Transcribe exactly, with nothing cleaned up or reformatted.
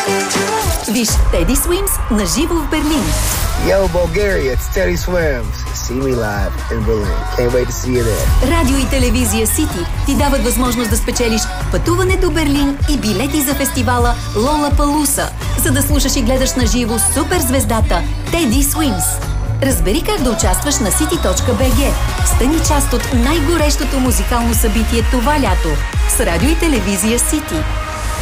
Виж Теди Свимс на живо в Берлин. Yo, Bulgaria, it's Teddy Swims. See me live in Berlin. Can't wait to see you there. Радио и телевизия Сити ти дават възможност да спечелиш пътуване до Берлин и билети за фестивала Лолапалуса, за да слушаш и гледаш на живо суперзвездата Теди Свимс. Разбери как да участваш на сити точка би джи. Стани част от най-горещото музикално събитие това лято с радио и телевизия Сити.